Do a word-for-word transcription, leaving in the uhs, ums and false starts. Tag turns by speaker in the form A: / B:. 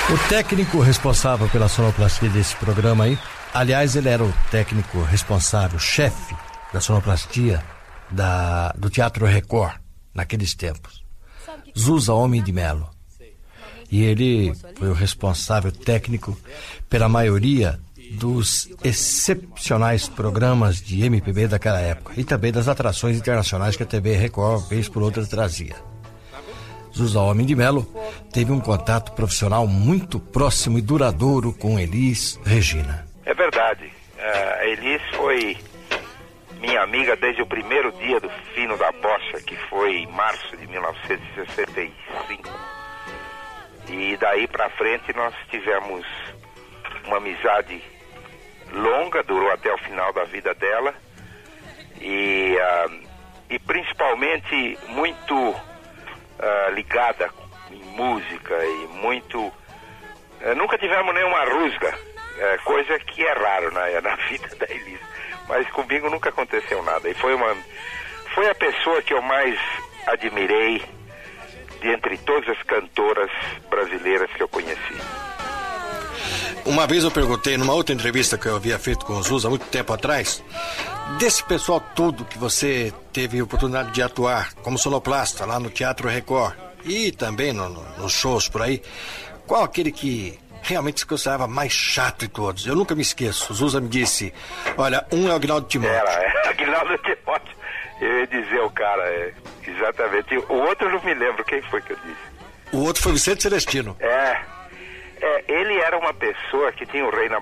A: O técnico responsável pela sonoplastia desse programa aí, aliás, ele era o técnico responsável, chefe da sonoplastia da, do Teatro Record, naqueles tempos. Zusa Homem de Melo. E ele foi o responsável técnico pela maioria dos excepcionais programas de M P B daquela época e também das atrações internacionais que a T V Record, vez por outra, trazia. Zusa Homem de Melo teve um contato profissional muito próximo e duradouro com Elis Regina.
B: É verdade. A Elis foi minha amiga desde o primeiro dia do Fino da Bossa, que foi em março de mil novecentos e sessenta e cinco. E daí pra frente nós tivemos uma amizade longa, durou até o final da vida dela. E, uh, e principalmente muito uh, ligada em música e muito... Uh, nunca tivemos nenhuma rusga, uh, coisa que é raro na, na vida da Elis. Mas comigo nunca aconteceu nada. E foi uma, foi a pessoa que eu mais admirei de entre todas as cantoras brasileiras que eu conheci.
A: Uma vez eu perguntei, numa outra entrevista que eu havia feito com o Zusa há muito tempo atrás, desse pessoal todo que você teve a oportunidade de atuar como sonoplasta lá no Teatro Record e também no, no, nos shows por aí, qual aquele que realmente se considerava mais chato de todos? Eu nunca me esqueço. O Zusa me disse, olha, um é o Aguinaldo Timóteo.
B: Era, é, Aguinaldo Timóteo. Eu ia dizer o cara, é, exatamente. O outro eu não me lembro quem foi que eu disse.
A: O outro foi Vicente Celestino.
B: É, é, ele era uma pessoa que tinha o rei na